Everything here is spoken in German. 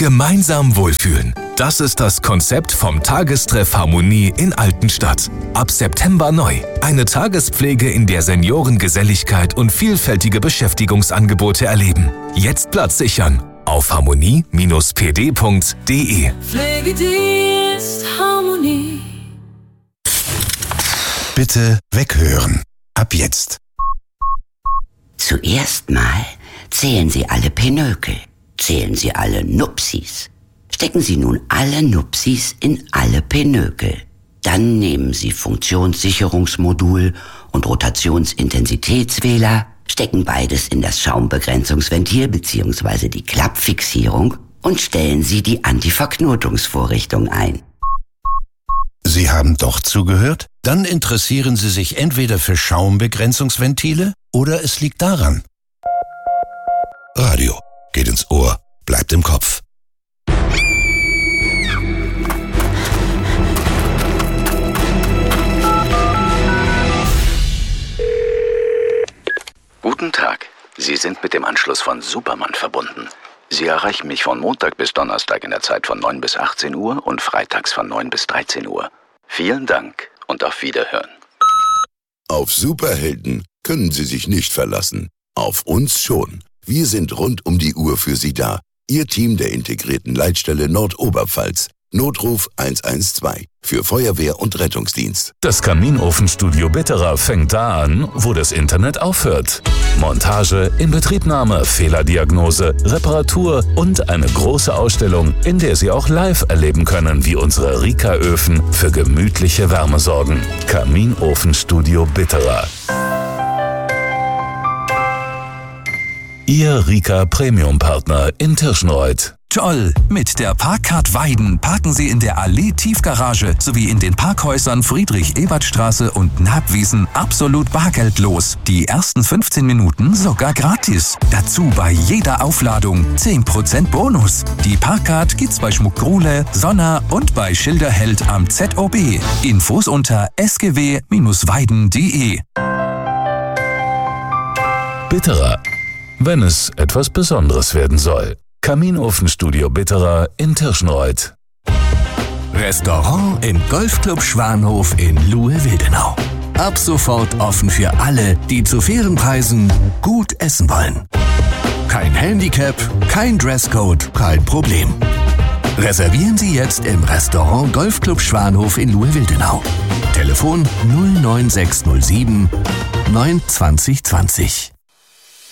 Gemeinsam wohlfühlen. Das ist das Konzept vom Tagestreff Harmonie in Altenstadt. Ab September neu. Eine Tagespflege, in der Senioren Geselligkeit und vielfältige Beschäftigungsangebote erleben. Jetzt Platz sichern auf harmonie-pd.de. Pflegedienst Harmonie. Bitte weghören. Ab jetzt. Zuerst mal zählen Sie alle Pinökel. Zählen Sie alle Nupsis. Stecken Sie nun alle Nupsis in alle Pinökel. Dann nehmen Sie Funktionssicherungsmodul und Rotationsintensitätswähler, stecken beides in das Schaumbegrenzungsventil bzw. die Klappfixierung und stellen Sie die Antiverknotungsvorrichtung ein. Sie haben doch zugehört? Dann interessieren Sie sich entweder für Schaumbegrenzungsventile oder es liegt daran. Radio geht ins Ohr, bleibt im Kopf. Guten Tag. Sie sind mit dem Anschluss von Superman verbunden. Sie erreichen mich von Montag bis Donnerstag in der Zeit von 9 bis 18 Uhr und freitags von 9 bis 13 Uhr. Vielen Dank und auf Wiederhören. Auf Superhelden können Sie sich nicht verlassen. Auf uns schon. Wir sind rund um die Uhr für Sie da. Ihr Team der integrierten Leitstelle Nordoberpfalz. Notruf 112 für Feuerwehr und Rettungsdienst. Das Kaminofenstudio Bitterer fängt da an, wo das Internet aufhört. Montage, Inbetriebnahme, Fehlerdiagnose, Reparatur und eine große Ausstellung, in der Sie auch live erleben können, wie unsere Rika-Öfen für gemütliche Wärme sorgen. Kaminofenstudio Bitterer. Ihr Rika Premium-Partner in Tirschenreuth. Toll! Mit der Parkcard Weiden parken Sie in der Allee Tiefgarage sowie in den Parkhäusern Friedrich-Ebert-Straße und Nabwiesen absolut bargeldlos. Die ersten 15 Minuten sogar gratis. Dazu bei jeder Aufladung 10% Bonus. Die Parkcard gibt's bei Schmuck-Grule, Sonna und bei Schilderheld am ZOB. Infos unter sgw-weiden.de. Bitterer. Wenn es etwas Besonderes werden soll. Kaminofenstudio Bitterer in Tirschenreuth. Restaurant im Golfclub Schwanhof in Luhe-Wildenau. Ab sofort offen für alle, die zu fairen Preisen gut essen wollen. Kein Handicap, kein Dresscode, kein Problem. Reservieren Sie jetzt im Restaurant Golfclub Schwanhof in Luhe-Wildenau. Telefon 09607 92020.